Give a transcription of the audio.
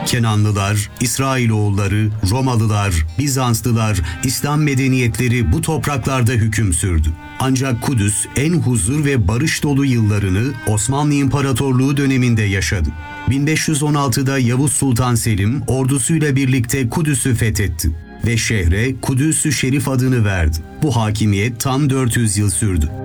Kenanlılar, İsrailoğulları, Romalılar, Bizanslılar, İslam medeniyetleri bu topraklarda hüküm sürdü. Ancak Kudüs en huzur ve barış dolu yıllarını Osmanlı İmparatorluğu döneminde yaşadı. 1516'da Yavuz Sultan Selim ordusuyla birlikte Kudüs'ü fethetti ve şehre Kudüs-ü Şerif adını verdi. Bu hakimiyet tam 400 yıl sürdü.